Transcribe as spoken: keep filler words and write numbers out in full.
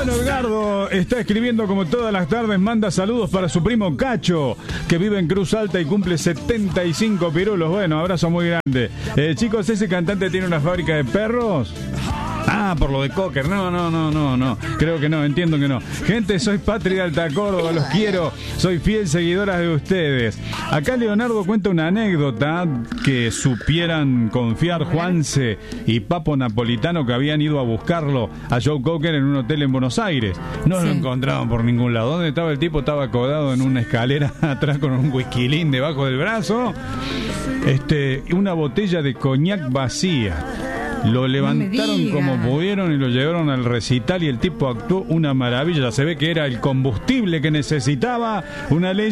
Bueno, Edgardo está escribiendo como todas las tardes, manda saludos para su primo Cacho, que vive en Cruz Alta y cumple setenta y cinco pirulos. Bueno, abrazo muy grande. Eh, chicos, ¿ese cantante tiene una fábrica de perros? Ah, por lo de Cocker. No, no, no, no, no. Creo que no, entiendo que no. Gente, soy Patri de Alta Córdoba, los quiero. Soy fiel seguidora de ustedes. Acá Leonardo cuenta una anécdota que supieran confiar Juanse y Papo Napolitano, que habían ido a buscarlo a Joe Cocker en un hotel en Buenos Aires. No sí. lo encontraban por ningún lado. ¿Dónde estaba el tipo? Estaba acodado en una escalera atrás con un whisky debajo del brazo. Este, una botella de coñac vacía. Lo levantaron no como pudieron y lo llevaron al recital y el tipo actuó una maravilla. Se ve que era el combustible que necesitaba, una ley.